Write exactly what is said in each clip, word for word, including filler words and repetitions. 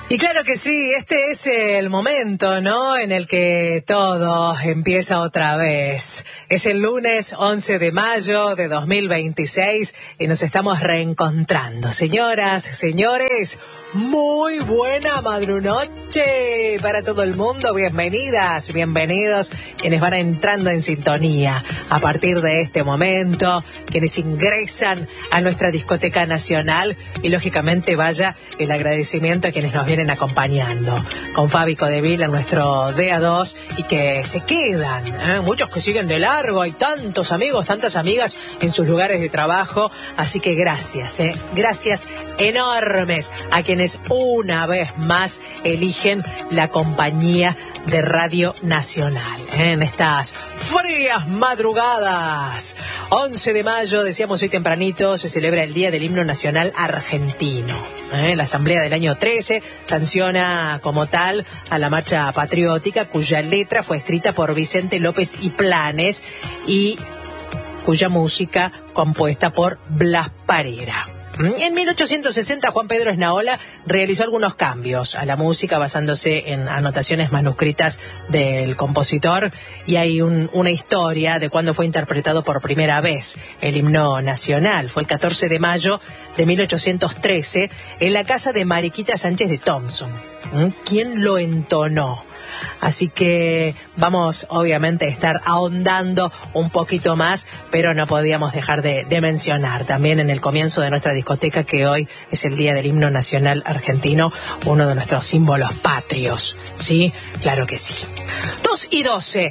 Y claro que sí, este es el momento, ¿no?, en el que todo empieza otra vez. Es el lunes once de mayo de dos mil veintiséis y nos estamos reencontrando. Señoras, señores, muy buena madrunoche para todo el mundo. Bienvenidas, bienvenidos quienes van entrando en sintonía a partir de este momento, quienes ingresan a nuestra discoteca nacional, y lógicamente vaya el agradecimiento a quienes nos vienen acompañando, con Fabi Codevila, nuestro D A dos, y que se quedan, ¿eh? Muchos que siguen de largo, hay tantos amigos, tantas amigas en sus lugares de trabajo, así que gracias, ¿eh? gracias enormes a quienes una vez más eligen la compañía de Radio Nacional, ¿eh? en estas frías madrugadas. once de mayo, decíamos hoy tempranito, se celebra el Día del Himno Nacional Argentino. ¿Eh? La Asamblea del año trece sanciona como tal a la marcha patriótica, cuya letra fue escrita por Vicente López y Planes y cuya música compuesta por Blas Parera. En mil ochocientos sesenta, Juan Pedro Esnaola realizó algunos cambios a la música basándose en anotaciones manuscritas del compositor, y hay un, una historia de cuándo fue interpretado por primera vez el himno nacional. Fue el catorce de mayo de mil ochocientos trece en la casa de Mariquita Sánchez de Thompson. ¿Mm? ¿Quién lo entonó? Así que vamos obviamente a estar ahondando un poquito más, pero no podíamos dejar de, de mencionar también en el comienzo de nuestra discoteca que hoy es el Día del Himno Nacional Argentino, uno de nuestros símbolos patrios, ¿sí? Claro que sí. dos y doce.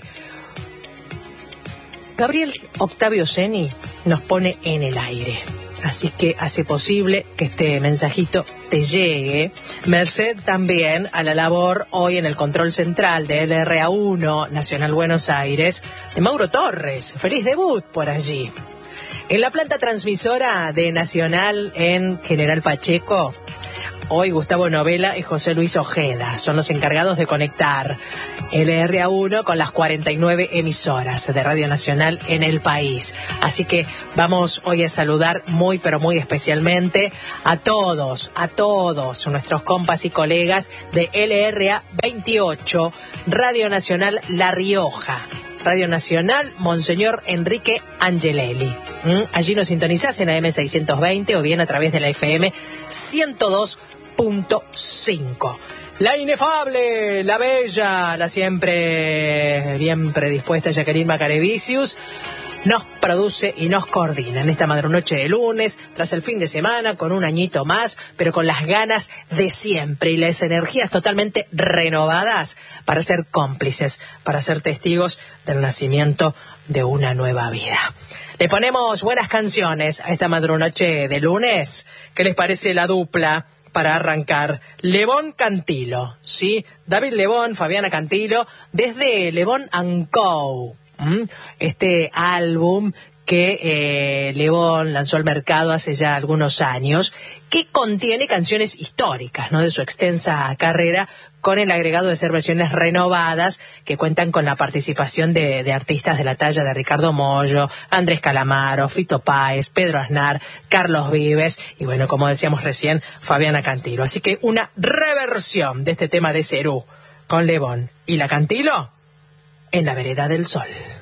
Gabriel Octavio Ceni nos pone en el aire, así que hace posible que este mensajito te llegue, merced también a la labor hoy en el control central de L R A uno Nacional Buenos Aires, de Mauro Torres. Feliz debut por allí. En la planta transmisora de Nacional en General Pacheco, hoy Gustavo Novela y José Luis Ojeda son los encargados de conectar L R A uno con las cuarenta y nueve emisoras de Radio Nacional en el país. Así que vamos hoy a saludar muy pero muy especialmente a todos, a todos nuestros compas y colegas de L R A veintiocho, Radio Nacional La Rioja, Radio Nacional Monseñor Enrique Angelelli. ¿Mm? Allí nos sintonizás en A M seiscientos veinte o bien a través de la F M ciento dos punto cinco. La inefable, la bella, la siempre bien predispuesta Jacqueline Macarevicius nos produce y nos coordina en esta madrunoche de lunes, tras el fin de semana, con un añito más, pero con las ganas de siempre y las energías totalmente renovadas para ser cómplices, para ser testigos del nacimiento de una nueva vida. Le ponemos buenas canciones a esta madrunoche de lunes. ¿Qué les parece la dupla para arrancar? Lebón Cantilo, ¿sí? David Lebón, Fabiana Cantilo, desde Lebón and Co., ¿Mm? este álbum que eh, Lebón lanzó al mercado hace ya algunos años, que contiene canciones históricas, ¿no?, de su extensa carrera, con el agregado de ser versiones renovadas que cuentan con la participación de, de artistas de la talla de Ricardo Mollo, Andrés Calamaro, Fito Páez, Pedro Aznar, Carlos Vives y, bueno, como decíamos recién, Fabiana Cantilo. Así que una reversión de este tema de Cerú con Lebón y la Cantilo en La Vereda del Sol.